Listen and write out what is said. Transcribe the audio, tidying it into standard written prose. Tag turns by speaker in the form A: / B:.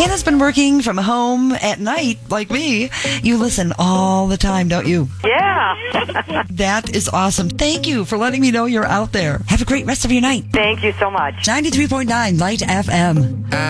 A: Hannah's been working from home at night, like me. You listen all the time, don't you?
B: Yeah.
A: That is awesome. Thank you for letting me know you're out there. Have a great rest of your night.
B: Thank you so much.
A: 93.9 Light FM.